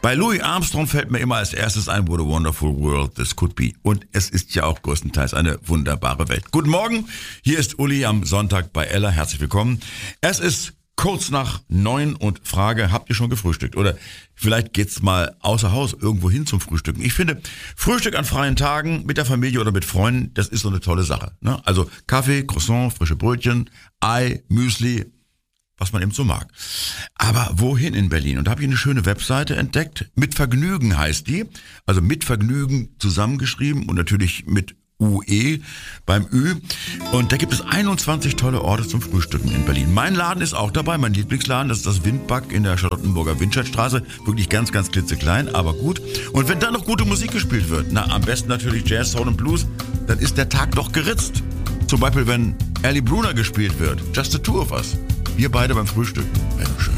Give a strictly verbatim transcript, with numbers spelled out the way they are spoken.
Bei Louis Armstrong fällt mir immer als erstes ein, what a wonderful world this could be. Und es ist ja auch größtenteils eine wunderbare Welt. Guten Morgen, hier ist Uli am Sonntag bei Ella. Herzlich willkommen. Es ist kurz nach neun und Frage, habt ihr schon gefrühstückt? Oder vielleicht geht's mal außer Haus irgendwo hin zum Frühstücken. Ich finde, Frühstück an freien Tagen mit der Familie oder mit Freunden, das ist so eine tolle Sache. Ne? Also Kaffee, Croissant, frische Brötchen, Ei, Müsli, was man eben so mag. Aber wohin in Berlin? Und da habe ich eine schöne Webseite entdeckt. Mit Vergnügen heißt die. Also mit Vergnügen zusammengeschrieben und natürlich mit U E beim Ü. Und da gibt es einundzwanzig tolle Orte zum Frühstücken in Berlin. Mein Laden ist auch dabei, mein Lieblingsladen, das ist das Windback in der Charlottenburger Windscheidstraße. Wirklich ganz, ganz klitzeklein, aber gut. Und wenn dann noch gute Musik gespielt wird, na, am besten natürlich Jazz, Soul und Blues, dann ist der Tag doch geritzt. Zum Beispiel, wenn Ellie Bruner gespielt wird. Just the two of us. Wir beide beim Frühstück. Wäre doch schön.